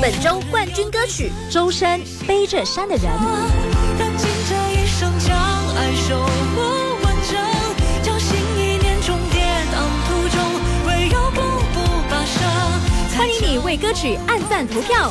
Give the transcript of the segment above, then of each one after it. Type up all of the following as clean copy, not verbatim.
本周冠军歌曲《周深背着山的人》。 但尽这一生将爱守护完整，侥幸一念中跌宕途中，唯有步步跋涉。 欢迎你为歌曲按赞投票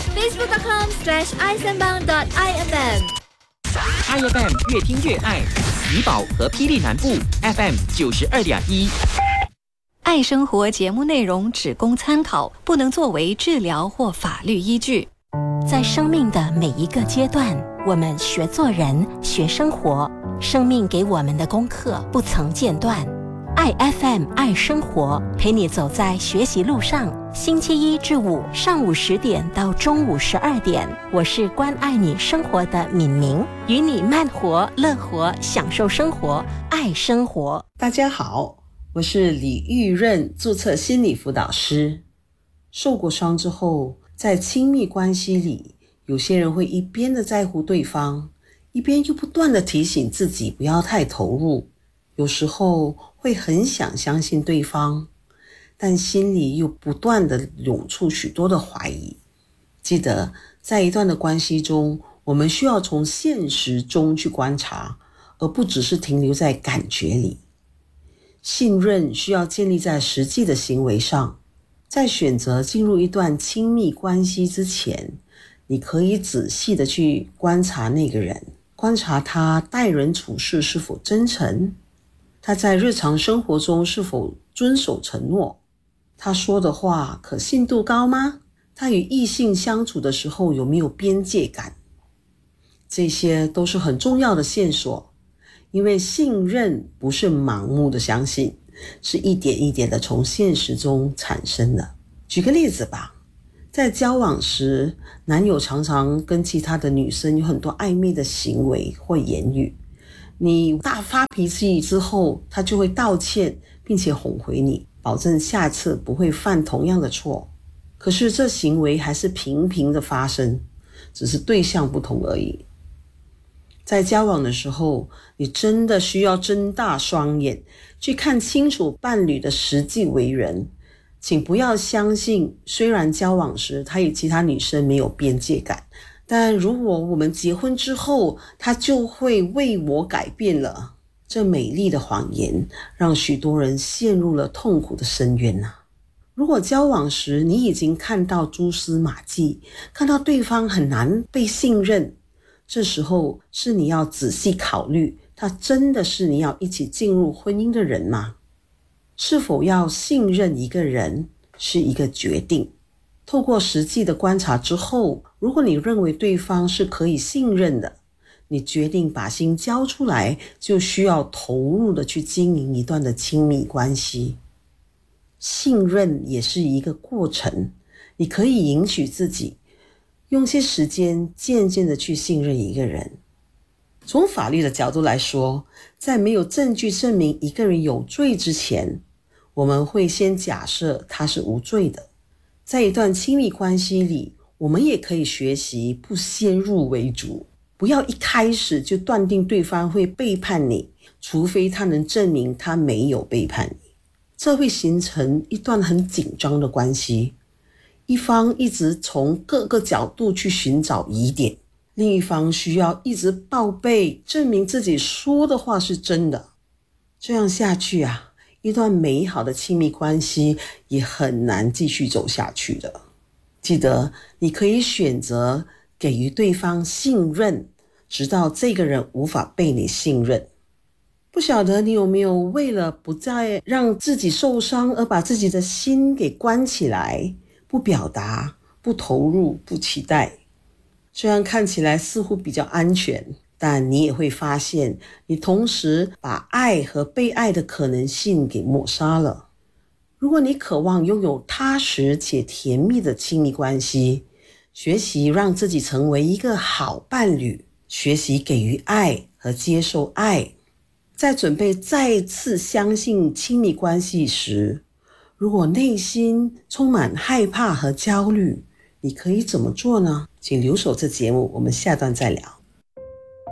facebook.com/isanbang.infm。IFM 越听越爱，怡保和霹雳南部 FM 92.1。 爱生活节目内容只供参考，不能作为治疗或法律依据。 在生命的每一个阶段，我们学做人，学生活，生命给我们的功课不曾间断。爱 FM 爱生活，陪你走在学习路上。星期一至五上午10点到中午12点，我是关爱你生活的敏明，与你慢活、乐活，享受生活，爱生活。 大家好，我是李玉任，注册心理辅导师。受过伤之后，在亲密关系里，有些人会一边的在乎对方，一边又不断的提醒自己不要太投入。有时候会很想相信对方，但心里又不断的涌出许多的怀疑。记得在一段的关系中，我们需要从现实中去观察，而不只是停留在感觉里。信任需要建立在实际的行为上。在选择进入一段亲密关系之前，你可以仔细的去观察那个人，观察他待人处事是否真诚，他在日常生活中是否遵守承诺，他说的话可信度高吗？他与异性相处的时候有没有边界感？这些都是很重要的线索，因为信任不是盲目的相信，是一点一点的从现实中产生的。举个例子吧，在交往时，男友常常跟其他的女生有很多暧昧的行为或言语，你大发脾气之后，他就会道歉，并且哄回你，保证下次不会犯同样的错。可是这行为还是频频的发生，只是对象不同而已。在交往的时候，你真的需要睁大双眼，去看清楚伴侣的实际为人。请不要相信，虽然交往时他与其他女生没有边界感，但如果我们结婚之后，他就会为我改变了。这美丽的谎言让许多人陷入了痛苦的深渊啊。如果交往时你已经看到蛛丝马迹，看到对方很难被信任，这时候是你要仔细考虑，他真的是你要一起进入婚姻的人吗？是否要信任一个人是一个决定。透过实际的观察之后，如果你认为对方是可以信任的，你决定把心交出来，就需要投入的去经营一段的亲密关系。信任也是一个过程，你可以允许自己用些时间渐渐的去信任一个人。从法律的角度来说，在没有证据证明一个人有罪之前，我们会先假设他是无罪的。在一段亲密关系里，我们也可以学习不先入为主，不要一开始就断定对方会背叛你，除非他能证明他没有背叛你。这会形成一段很紧张的关系，一方一直从各个角度去寻找疑点，另一方需要一直报备，证明自己说的话是真的。这样下去啊，一段美好的亲密关系也很难继续走下去的。记得你可以选择给予对方信任，直到这个人无法被你信任。不晓得你有没有为了不再让自己受伤而把自己的心给关起来，不表达，不投入，不期待。虽然看起来似乎比较安全，但你也会发现，你同时把爱和被爱的可能性给抹杀了。如果你渴望拥有踏实且甜蜜的亲密关系，学习让自己成为一个好伴侣，学习给予爱和接受爱，在准备再次相信亲密关系时，如果内心充满害怕和焦虑，你可以怎么做呢？请留守这节目，我们下段再聊。